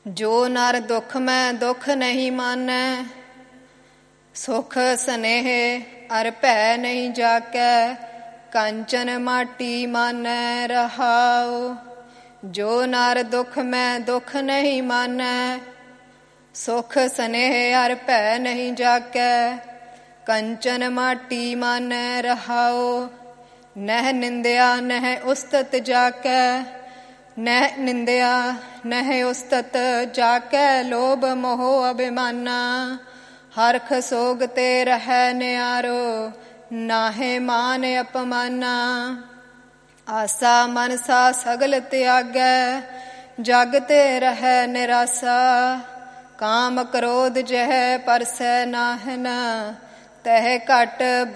ਜੋ ਨਰ ਦੁਖ ਮੈਂ ਦੁਖ ਨਹੀਂ ਮਾਨੈ, ਸੁਖ ਸਨੇਹ ਅਰ ਭੈ ਨਹੀਂ ਜਾਕੈ, ਕੰਚਨ ਮਾਟੀ ਮਾਨੈ ਰਹਾਉ। ਜੋ ਨਰ ਦੁਖ ਮੈਂ ਦੁਖ ਨਹੀਂ ਮਾਨੈ, ਸੁਖ ਸਨੇਹ ਅਰ ਭੈ ਨਹੀਂ ਜਾਕੈ, ਕੰਚਨ ਮਾਟੀ ਮਾਨੈ ਰਹਾਉ। ਨਹਿ ਨਿੰਦਿਆ ਨਹਿ ਉਸਤਤ ਜਾਕੈ, ਨਹਿ ਨਿੰਦਿਆ ਨਹਿ ਉਸਤਤ ਜਾਕੈ, ਲੋਭ ਮੋਹ ਅਭਿਮਾਨਾ, ਹਰਖ ਸੋਗ ਤੇ ਰਹਿ ਨਿਆਰੋ, ਨਾਹਿ ਮਾਨ ਅਪਮਾਨਾ। ਆਸਾ ਮਨਸਾ ਸਗਲ ਤਿਆਗੈ, ਜਗ ਤੇ ਰਹਿ ਨਿਰਾਸਾ, ਕਾਮ ਕ੍ਰੋਧ ਜਹ ਪਰਸੈ ਨਾਹਿ, ਤਹ ਘਟ